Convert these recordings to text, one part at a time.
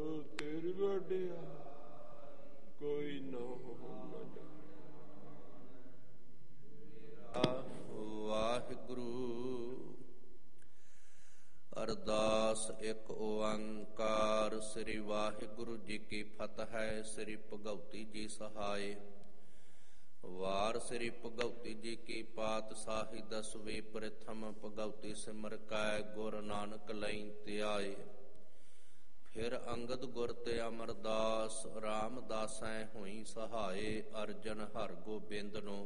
ਤੇਰੀ ਵਡਿਆ ਕੋਈ ਨਾ ਵਾਹਿਗੁਰੂ। ਅਰਦਾਸ ਇੱਕ ਓੰਕਾਰ। ਸ੍ਰੀ ਵਾਹਿਗੁਰੂ ਜੀ ਕੀ ਫਤਿਹ। ਸ੍ਰੀ ਭਗਉਤੀ ਜੀ ਸਹਾਇ। ਵਾਰ ਸ੍ਰੀ ਭਗਉਤੀ ਜੀ ਕੀ ਪਾਤਸ਼ਾਹੀ ਦਸਵੀਂ ਪ੍ਰਥਮ ਭਗਉਤੀ ਸਿਮਰ ਕੈ ਗੁਰ ਨਾਨਕ ਲਈ ਧਿਆਏ। ਫਿਰ ਅੰਗਦ ਗੁਰ ਤੇ ਅਮਰਦਾਸ ਰਾਮਦਾਸੈ ਹੋਈ ਸਹਾਏ। ਅਰਜਨ ਹਰਿ ਗੋਬਿੰਦਨੋ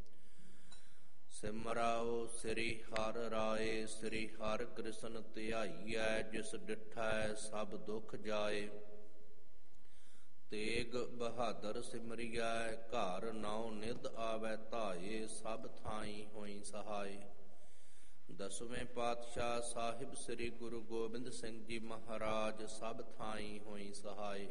ਸਿਮਰਾਓ ਸ੍ਰੀ ਹਰਿ ਰਾਏ। ਸ੍ਰੀ ਹਰਿ ਕ੍ਰਿਸ਼ਨ ਧਿਆਈਐ ਜਿਸ ਡਿਠੈ ਸਭ ਦੁਖ ਜਾਏ। ਤੇਗ ਬਹਾਦਰ ਸਿਮਰਿਐ ਘਰ ਨੌ ਨਿਧ ਆਵੈ ਧਾਏ। ਸਭ ਥਾਈ ਹੋਈ ਸਹਾਏ। ਦਸਵੇਂ ਪਾਤਸ਼ਾਹ ਸਾਹਿਬ ਸ੍ਰੀ ਗੁਰੂ ਗੋਬਿੰਦ ਸਿੰਘ ਜੀ ਮਹਾਰਾਜ ਸਭ ਥਾਈ ਹੋਈ ਸਹਾਏ।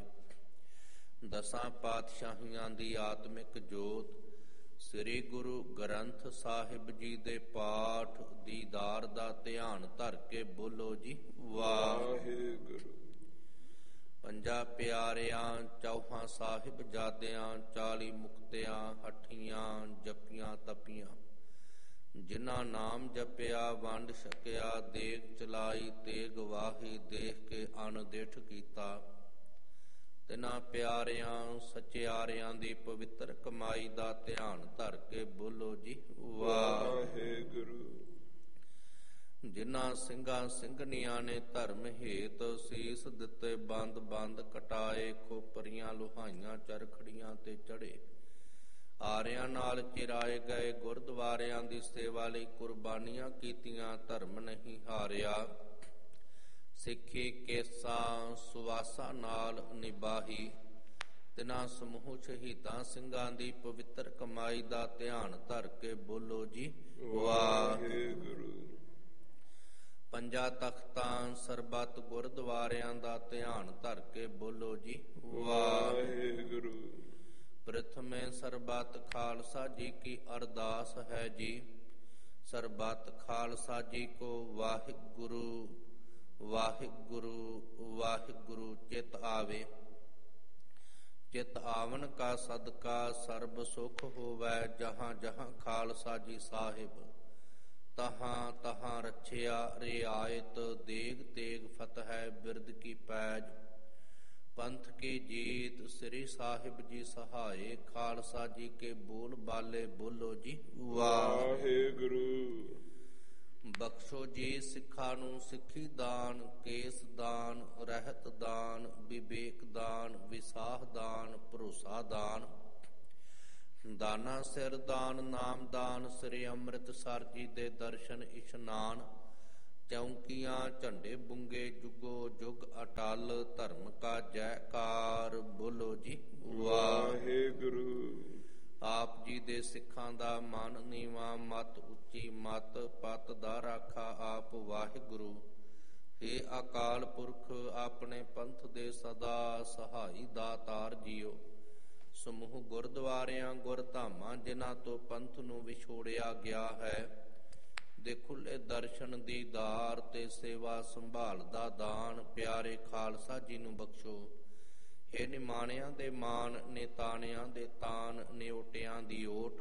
ਦਸਾਂ ਪਾਤਸ਼ਾਹੀਆਂ ਦੀ ਆਤਮਿਕ ਜੋਤ ਸ੍ਰੀ ਗੁਰੂ ਗ੍ਰੰਥ ਸਾਹਿਬ ਜੀ ਦੇ ਪਾਠ ਦੀਦਾਰ ਦਾ ਧਿਆਨ ਧਰ ਕੇ ਬੋਲੋ ਜੀ ਵਾਹਿਗੁਰੂ। ਪੰਜਾਂ ਪਿਆਰਿਆਂ ਚੌਹਾਂ ਸਾਹਿਬਜ਼ਾਦਿਆਂ 40 ਮੁਕਤਿਆਂ ਹਠੀਆਂ ਜਪੀਆਂ ਤਪੀਆਂ। ਜਿਨ੍ਹਾਂ ਨਾਮ ਜਪਿਆ ਵੰਡ ਛਕਿਆ ਦੇਗ ਚਲਾਈ ਤੇਗ ਵਾਹੀ ਦੇਖ ਕੇ ਅਣਦਿਠ ਕੀਤਾ। ਤਿਨਾਂ ਪਿਆਰਿਆਂ ਸਚਿਆਰਿਆਂ ਦੀ ਪਵਿੱਤਰ ਕਮਾਈ ਦਾ ਧਿਆਨ ਧਰ ਕੇ ਬੋਲੋ ਜੀ ਵਾਹਿਗੁਰੂ। ਜਿਨ੍ਹਾਂ ਸਿੰਘਾਂ ਸਿੰਘਣੀਆਂ ਨੇ ਧਰਮ ਹੇਤ ਸੀਸ ਦਿੱਤੇ ਬੰਦ ਬੰਦ ਕਟਾਏ। ਖੋਪਰੀਆਂ ਲੁਹਾਈਆਂ ਚਰਖੜੀਆਂ ਤੇ ਚੜੇ ਆਰਿਆਂ ਨਾਲ ਚਿਰਾਏ ਗਏ। ਗੁਰਦੁਆਰਿਆਂ ਦੀ ਸੇਵਾ ਲਈ ਕੁਰਬਾਨੀਆਂ ਕੀਤੀਆਂ ਧਰਮ ਨਹੀਂ ਹਾਰਿਆ। ਸਿੱਖੀ ਕੇਸਾਂ ਸੁਵਾਸਾਂ ਨਾਲ ਨਿਭਾਹੀ। ਤਿਨਾਂ ਸਮੂਹ ਸ਼ਹੀਦਾਂ ਸਿੰਘਾਂ ਦੀ ਪਵਿੱਤਰ ਕਮਾਈ ਦਾ ਧਿਆਨ ਧਰ ਕੇ ਬੋਲੋ ਜੀ ਵਾਹਿਗੁਰੂ। ਪੰਜਾਂ ਤਖਤਾਂ ਸਰਬੱਤ ਗੁਰਦੁਆਰਿਆਂ ਦਾ ਧਿਆਨ ਧਰ ਕੇ ਬੋਲੋ ਜੀ ਵਾਹਿਗੁਰੂ। ਪ੍ਰਥਮੇ ਸਰਬੱਤ ਖਾਲਸਾ ਜੀ ਕੀ ਅਰਦਾਸ ਹੈ ਜੀ। ਸਰਬੱਤ ਖਾਲਸਾ ਜੀ ਕੋ ਵਾਹਿਗੁਰੂ ਵਾਹਿਗੁਰੂ ਵਾਹਿਗੁਰੂ ਚਿਤ ਆਵੇ। ਚਿਤ ਆਵਨ ਕਾ ਸਦਕਾ ਸਰਬ ਸੁਖ ਹੋਵੈ। ਜਹਾਂ ਜਹਾਂ ਖਾਲਸਾ ਜੀ ਸਾਹਿਬ ਤਹਾਂ ਤਹਾਂ ਰੱਛਿਆ ਰਿਆਇਤ। ਦੇਗ ਤੇਗ ਫਤਿਹ ਬਿਰਦ ਕੀ ਪੈਜ ਪੰਥ ਕੀ ਜੀਤ। ਸ੍ਰੀ ਸਾਹਿਬ ਜੀ ਸਹਾਏ ਖਾਲਸਾ ਜੀ ਕੇ ਬੋਲ ਬਾਲੇ ਬੋਲੋ ਜੀ ਵਾਹਿਗੁਰੂ। ਬਖਸ਼ੋ ਜੀ ਸਿੱਖਾਂ ਨੂੰ ਸਿੱਖੀ ਦਾਨ ਕੇਸ ਦਾਨ ਰਹਿਤ ਦਾਨ ਵਿਵੇਕ ਦਾਨ ਵਿਸਾਹ ਦਾਨ ਭਰੋਸਾ ਦਾਨ। ਦਾਨਾ ਸਿਰ ਦਾਨ ਨਾਮ ਦਾਨ। ਸ੍ਰੀ ਅੰਮ੍ਰਿਤਸਰ ਜੀ ਦੇ ਦਰਸ਼ਨ ਇਸ਼ਨਾਨ। ਚੌਂਕੀਆਂ ਝੰਡੇ ਬੁੰਗੇ ਜੁਗੋ ਜੁਗ ਅਟਲ। ਧਰਮ ਕਾ ਜੈਕਾਰ ਬੋਲੋ ਜੀ ਵਾਹਿਗੁਰੂ। ਆਪ ਜੀ ਦੇ ਸਿੱਖਾਂ ਦਾ ਮਨ ਨੀਵਾਂ ਮਤ ਉੱਚੀ ਮਤ ਪਤ ਦਾ ਰਾਖਾ ਆਪ ਵਾਹਿਗੁਰੂ। ਹੇ ਅਕਾਲ ਪੁਰਖ ਆਪਣੇ ਪੰਥ ਦੇ ਸਦਾ ਸਹਾਈ ਦਾਤਾਰ ਜੀਓ। ਸਮੂਹ ਗੁਰਦੁਆਰਿਆਂ ਗੁਰਧਾਮਾਂ ਜਿਨ੍ਹਾਂ ਤੋਂ ਪੰਥ ਨੂੰ ਵਿਛੋੜਿਆ ਗਿਆ ਹੈ ਦੇ ਖੁੱਲੇ ਦਰਸ਼ਨ ਦੀਦਾਰ ਤੇ ਸੇਵਾ ਸੰਭਾਲ ਦਾ ਦਾਨ ਪਿਆਰੇ ਖਾਲਸਾ ਜੀ ਨੂੰ ਬਖਸ਼ੋ। ਹੇ ਨਿਮਾਣਿਆਂ ਦੇ ਮਾਨ ਨਿਤਾਣਿਆਂ ਦੇ ਤਾਨ ਨਿਓਟਿਆਂ ਦੀ ਓਟ।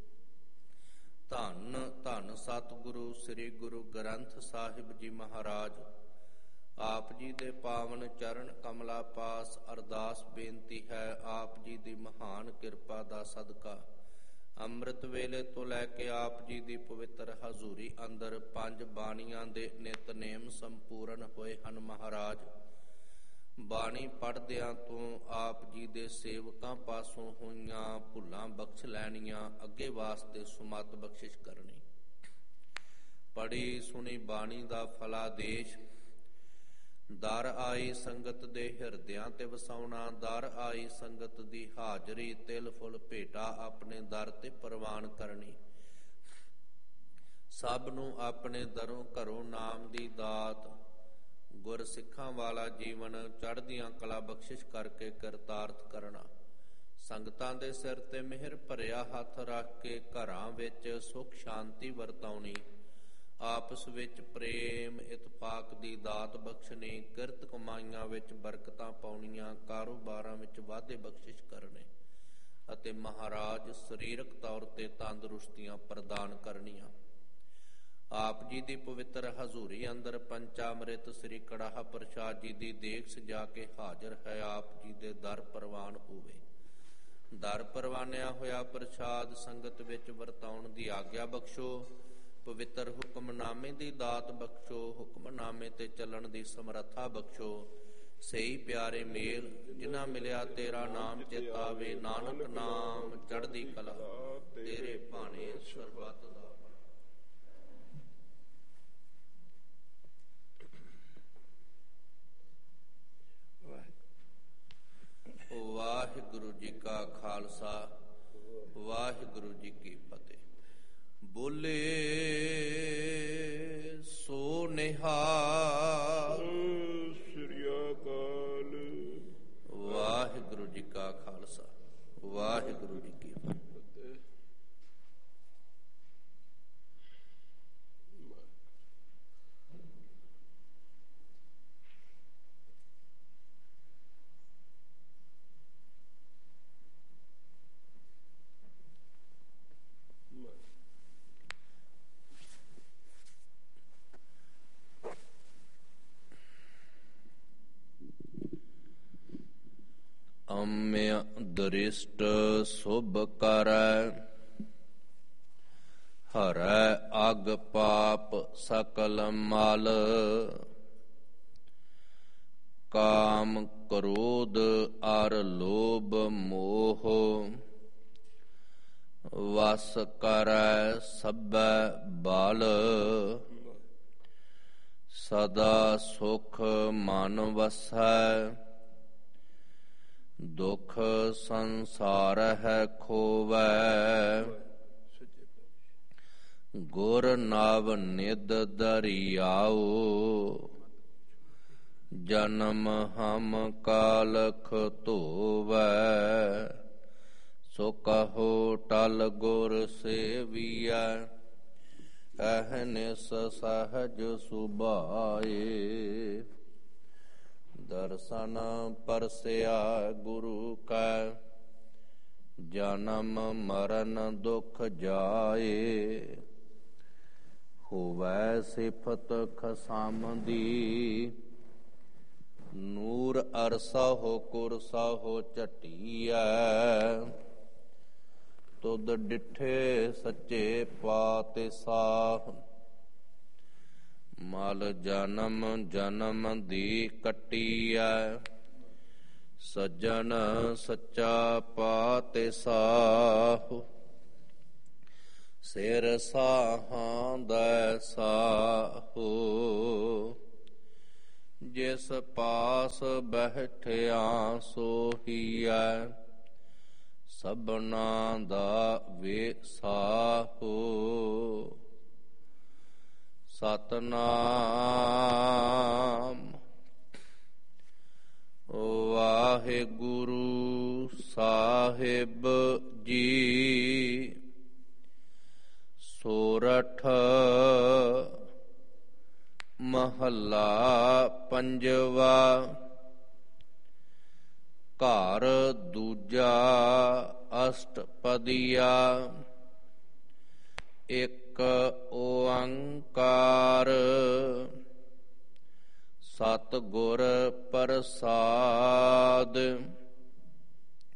ਧੰਨ ਧੰਨ ਸਤਿਗੁਰੂ ਸ੍ਰੀ ਗੁਰੂ ਗ੍ਰੰਥ ਸਾਹਿਬ ਜੀ ਮਹਾਰਾਜ। ਆਪ ਜੀ ਦੇ ਪਾਵਨ ਚਰਨ ਕਮਲਾ ਪਾਸ ਅਰਦਾਸ ਬੇਨਤੀ ਹੈ। ਆਪ ਜੀ ਦੀ ਮਹਾਨ ਕਿਰਪਾ ਦਾ ਸਦਕਾ ਅੰਮ੍ਰਿਤ ਵੇਲੇ ਤੋਂ ਲੈ ਕੇ ਆਪ ਜੀ ਦੀ ਪਵਿੱਤਰ ਹਜ਼ੂਰੀ ਅੰਦਰ 5 ਬਾਣੀਆਂ ਦੇ ਨਿਤਨੇਮ ਸੰਪੂਰਨ ਹੋਏ ਹਨ ਮਹਾਰਾਜ। ਬਾਣੀ ਪੜ੍ਹਦਿਆਂ ਤੋਂ ਆਪ ਜੀ ਦੇ ਸੇਵਕਾਂ ਪਾਸੋਂ ਹੋਈਆਂ ਭੁੱਲਾਂ ਬਖਸ਼ ਲੈਣੀਆਂ। ਅੱਗੇ ਵਾਸਤੇ ਸੁਮਤ ਬਖਸ਼ਿਸ਼ ਕਰਨੀ। ਪੜ੍ਹੀ ਸੁਣੀ ਬਾਣੀ ਦਾ ਫਲਾਦੇਸ਼। ਦਰ ਆਈ ਸੰਗਤ ਦੇ ਹਿਰਦਿਆਂ ਤੇ ਵਸਾਉਣਾ। ਦਰ ਆਈ ਸੰਗਤ ਦੀ ਹਾਜ਼ਰੀ ਤਿਲ ਫੁੱਲ ਭੇਟਾ ਆਪਣੇ ਦਰ ਤੇ ਪ੍ਰਵਾਨ ਕਰਨੀ। ਸਭ ਨੂੰ ਆਪਣੇ ਦਰੋਂ ਘਰੋਂ ਨਾਮ ਦੀ ਦਾਤ ਗੁਰ ਸਿੱਖਾਂ ਵਾਲਾ ਜੀਵਨ ਚੜ੍ਹਦੀਆਂ ਕਲਾ ਬਖਸ਼ਿਸ਼ ਕਰਕੇ ਕਰਤਾਰਥ ਕਰਨਾ। ਸੰਗਤਾਂ ਦੇ ਸਿਰ ਤੇ ਮਿਹਰ ਭਰਿਆ ਹੱਥ ਰੱਖ ਕੇ ਘਰਾਂ ਵਿੱਚ ਸੁਖ ਸ਼ਾਂਤੀ ਵਰਤਾਉਣੀ। ਆਪਸ ਵਿੱਚ ਪ੍ਰੇਮ ਇਤਫਾਕ ਦੀ ਦਾਤ ਬਖਸ਼ਣੀ, ਕਿਰਤ ਕਮਾਈਆਂ ਵਿੱਚ ਬਰਕਤਾਂ ਪਾਉਣੀਆਂ, ਕਾਰੋਬਾਰਾਂ ਵਿੱਚ ਵਾਧੇ ਬਖਸ਼ਿਸ਼ ਕਰਨੇ ਅਤੇ ਮਹਾਰਾਜ ਸਰੀਰਕ ਤੌਰ ਤੇ ਤੰਦਰੁਸਤੀਆਂ ਪ੍ਰਦਾਨ ਕਰਨੀਆਂ। ਆਪ ਜੀ ਦੀ ਪਵਿੱਤਰ ਹਜ਼ੂਰੀ ਅੰਦਰ ਪੰਚਾਮ੍ਰਿਤ ਸ੍ਰੀ ਕੜਾਹ ਪ੍ਰਸ਼ਾਦ ਜੀ ਦੀ ਦੇਗ ਸਜਾ ਕੇ ਹਾਜ਼ਰ ਹੈ। ਆਪ ਜੀ ਦੇ ਦਰ ਪ੍ਰਵਾਨ ਹੋਵੇ। ਦਰ ਪ੍ਰਵਾਨਿਆ ਹੋਇਆ ਪ੍ਰਸ਼ਾਦ ਸੰਗਤ ਵਿੱਚ ਵਰਤਾਉਣ ਦੀ ਆਗਿਆ ਬਖਸ਼ੋ। ਪਵਿੱਤਰ ਹੁਕਮਨਾਮੇ ਦੀ ਦਾਤ ਬਖਸ਼ੋ। ਹੁਕਮਨਾਮੇ ਤੇ ਚੱਲਣ ਦੀ ਸਮਰੱਥਾ ਬਖਸ਼ੋ। ਸਹੀ ਪਿਆਰੇ ਮੇਲ ਜਿਨ੍ਹਾਂ ਮਿਲਿਆ ਤੇਰਾ ਨਾਮ ਚੇਤਾਵੇ, ਨਾਨਕ ਨਾਮ ਚੜ੍ਹਦੀ ਕਲਾ ਤੇਰੇ ਭਾਣੇ ਸਰਬੱਤ ਦਾ। ਵਾਹਿਗੁਰੂ ਜੀ ਕਾ ਖਾਲਸਾ, ਵਾਹਿਗੁਰੂ ਜੀ ਕੀ ਫਤਿਹ। ਬੋਲੇ ਸੋ ਨਿਹਾਲ, ਸ੍ਰੀ ਅਕਾਲ। ਵਾਹਿਗੁਰੂ ਜੀ ਕਾ ਖਾਲਸਾ, ਵਾਹਿਗੁਰੂ ਜੀ ਕੀ ਫਤਿਹ। ਅੰਮ੍ਯ ਦ੍ਰਿਸ਼ਟ ਸੁਭ ਕਰੈ, ਹਰੈ ਅਗ ਪਾਪ ਸਕਲ ਮਲ। ਕਾਮ ਕ੍ਰੋਧ ਅਰ ਲੋਭ ਮੋਹ, ਵਸ ਕਰੈ ਸਭੈ ਬਲ। ਸਦਾ ਸੁਖ ਮਨ ਵਸੈ, ਦੁਖ ਸੰਸਾਰ ਹੈ ਖੋਵੈ। ਗੁਰ ਨਵ ਨਿਦ ਦਰਿਆਉ, ਜਨਮ ਹਮ ਕਾਲਖ ਧੋਵੈ। ਸੋ ਕਹੋ ਟਲ ਗੁਰ ਸੇਵੀਐ, ਅਹਨਿਸ ਸਹਜ ਸੁਭਾਏ। ਦਰਸ਼ਨ ਪਰਸਿਆ ਗੁਰੂ ਕੈ, ਜਨਮ ਮਰਨ ਦੁਖ ਜਾਏ। ਹੋਵੈ ਸਿਫਤ ਖਸਮ ਦੀ, ਨੂਰ ਅਰਸਾ ਹੋ ਕੁਰਸਾ ਹੋ ਝਟੀਐ। ਤੁਧ ਡਿਠੇ ਸੱਚੇ ਪਾਤਿ ਸਾਹ, ਮਲ ਜਨਮ ਜਨਮ ਦੀ ਕੱਟੀਐ। ਸੱਜਣ ਸੱਚਾ ਪਾਤਿ ਸਾਹ, ਸਿਰ ਸਾਹਾਂ ਦਾ ਸਾਹੋ। ਜਿਸ ਪਾਸ ਬੈਠਿਆ ਸੋਹੀਐ, ਸਭਨਾ ਦਾ ਵੇਸਾਹੋ। ਸਤਨਾਮ ਵਾਹਿਗੁਰੂ ਸਾਹਿਬ ਜੀ। ਸੋਰਠ ਮਹੱਲਾ ਪੰਜਵਾ। ਘਰ ਦੂਜਾ ਅਸ਼ਟਪਦੀਆ। ਇੱਕ ਓੰਕਾਰ ਸਤਿਗੁਰ ਪ੍ਰਸਾਦ।